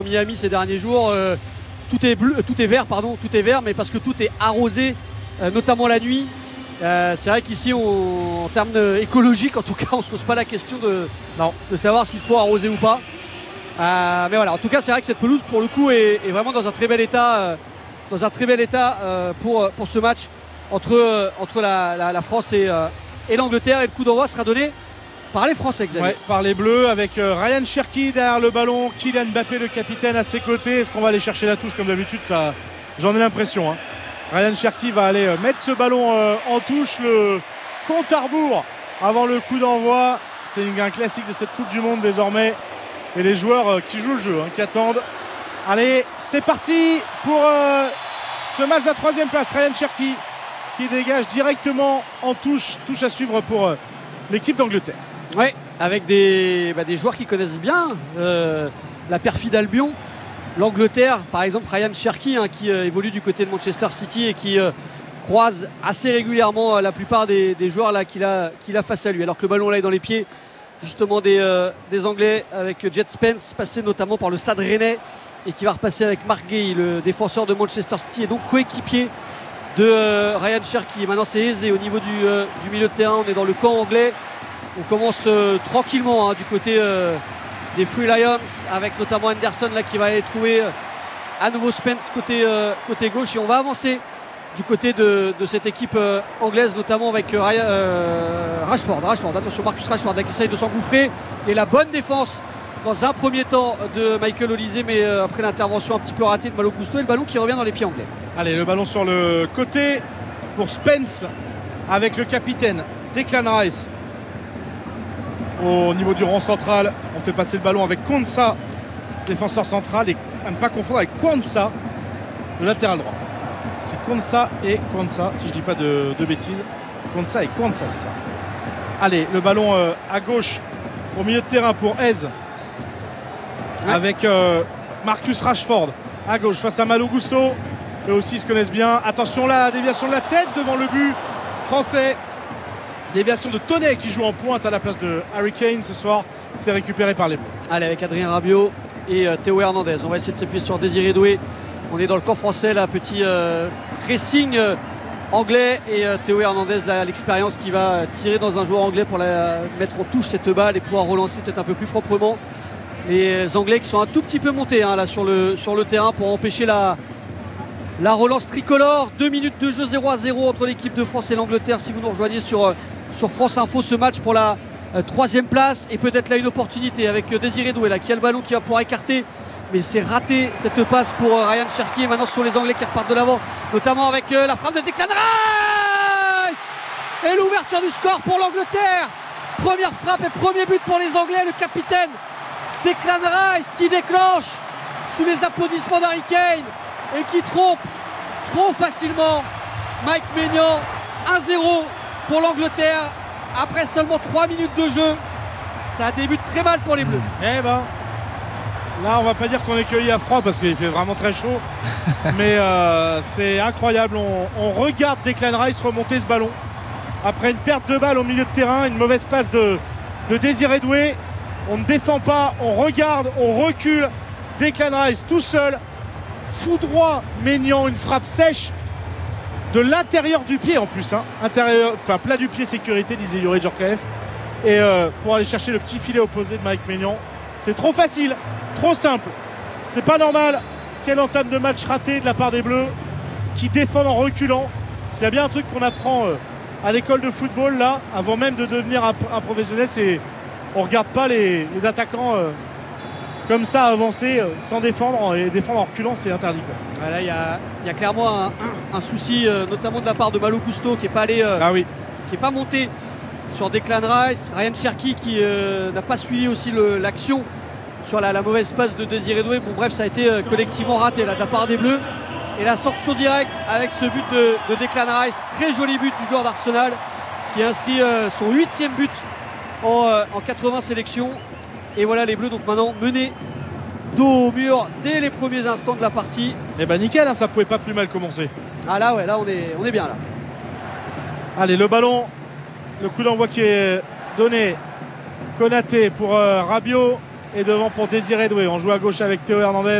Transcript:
Miami ces derniers jours, tout est bleu, tout est vert, pardon, tout est vert, mais parce que tout est arrosé, notamment la nuit. C'est vrai qu'ici, en termes écologiques, en tout cas, on ne se pose pas la question de savoir s'il faut arroser ou pas. Mais voilà, en tout cas, c'est vrai que cette pelouse, pour le coup, est vraiment dans un très bel état, pour ce match entre la France et l'Angleterre. Et le coup d'envoi sera donné par les Français, Xavier. Ouais, par les Bleus, avec Ryan Cherki derrière le ballon, Kylian Mbappé, le capitaine, à ses côtés. Est-ce qu'on va aller chercher la touche comme d'habitude? Ça, j'en ai l'impression. Ryan Cherki va aller mettre ce ballon en touche. Le compte à rebours avant le coup d'envoi. C'est un classique de cette Coupe du Monde désormais. Et les joueurs qui jouent le jeu, qui attendent. Allez, c'est parti pour ce match de la 3e place. Ryan Cherki qui dégage directement en touche. Touche à suivre pour l'équipe d'Angleterre. Oui, avec des joueurs qui connaissent bien la perfide Albion. L'Angleterre, par exemple, Ryan Cherki, qui évolue du côté de Manchester City et qui croise assez régulièrement la plupart des joueurs là qu'il a face à lui. Alors que le ballon là est dans les pieds justement des Anglais, avec Jet Spence, passé notamment par le Stade Rennais, et qui va repasser avec Mark Gay, le défenseur de Manchester City, et donc coéquipier de Ryan Cherki. Maintenant c'est aisé au niveau du milieu de terrain, on est dans le camp anglais. On commence tranquillement du côté des Free Lions, avec notamment Henderson là, qui va aller trouver à nouveau Spence côté gauche, et on va avancer du côté de cette équipe anglaise, notamment avec Rashford, attention, Marcus Rashford qui essaye de s'engouffrer, et la bonne défense dans un premier temps de Michael Olise, mais après l'intervention un petit peu ratée de Malo Gusto, et le ballon qui revient dans les pieds anglais. Allez, le ballon sur le côté pour Spence avec le capitaine Declan Rice. Au niveau du rond central, on fait passer le ballon avec Konsa, défenseur central, et à ne pas confondre avec Kwanza, le latéral droit. C'est Konsa et Kwanza, si je ne dis pas de bêtises. Konsa et Kwanza, c'est ça. Allez, le ballon à gauche, au milieu de terrain pour Eze, avec Marcus Rashford à gauche face à Malo Gusto. Eux aussi se connaissent bien. Attention là, déviation de la tête devant le but français. Déviation de Toney qui joue en pointe à la place de Harry Kane ce soir. C'est récupéré par les Bleus. Allez, avec Adrien Rabiot et Théo Hernandez. On va essayer de s'appuyer sur Désiré Doué. On est dans le camp français, là, petit pressing anglais, et Théo Hernandez, l'expérience qui va tirer dans un joueur anglais pour la mettre en touche cette balle et pouvoir relancer peut-être un peu plus proprement. Les Anglais qui sont un tout petit peu montés là sur le terrain pour empêcher la relance tricolore. 2 minutes de jeu, 0-0 entre l'équipe de France et l'Angleterre. Si vous nous rejoignez sur France Info, ce match pour la 3e place, et peut-être là une opportunité avec Désiré Doué là, qui a le ballon, qui va pouvoir écarter, mais c'est raté cette passe pour Ryan Cherki. Et maintenant ce sont les Anglais qui repartent de l'avant, notamment avec la frappe de Declan Rice et l'ouverture du score pour l'Angleterre. Première frappe et premier but pour les Anglais. Le capitaine Declan Rice qui déclenche sous les applaudissements d'Harry Kane et qui trompe trop facilement Mike Maignan. 1-0 pour l'Angleterre après seulement 3 minutes de jeu. Ça débute très mal pour les Bleus. Eh ben, là on va pas dire qu'on est cueilli à froid parce qu'il fait vraiment très chaud. Mais c'est incroyable. On regarde Declan Rice remonter ce ballon après une perte de balle au milieu de terrain, une mauvaise passe de Désiré Doué. On ne défend pas, on regarde, on recule. Declan Rice tout seul foudroie Maignan, une frappe sèche de l'intérieur du pied en plus, plat du pied sécurité, disait Youri Djorkaeff, et pour aller chercher le petit filet opposé de Mike Maignan. C'est trop facile, trop simple, c'est pas normal. Quelle entame de match ratée de la part des Bleus qui défendent en reculant. S'il y a bien un truc qu'on apprend à l'école de football là, avant même de devenir un professionnel, c'est on regarde pas les attaquants comme ça avancer sans défendre, et défendre en reculant, c'est interdit quoi. Là il y a clairement un souci, notamment de la part de Malo Gusto, qui n'est pas allé, qui est pas monté sur Declan Rice. Ryan Cherki qui n'a pas suivi aussi l'action sur la mauvaise passe de Désiré Doué. Bon bref, ça a été collectivement raté là, de la part des Bleus. Et la sanction directe avec ce but de Declan Rice, très joli but du joueur d'Arsenal, qui a inscrit son 8e but en 80 sélections. Et voilà les Bleus donc maintenant menés dos au mur dès les premiers instants de la partie. Et ben nickel, ça pouvait pas plus mal commencer. Ah là ouais, là on est bien là. Allez, le ballon, le coup d'envoi qui est donné. Konaté pour Rabiot. Et devant pour Désiré Doué. On joue à gauche avec Théo Hernandez.